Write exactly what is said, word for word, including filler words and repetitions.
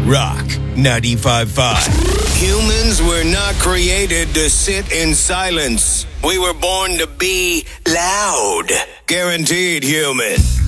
Rock ninety-five point five. Humans were not created to sit in silence. We were born to be loud. Guaranteed human.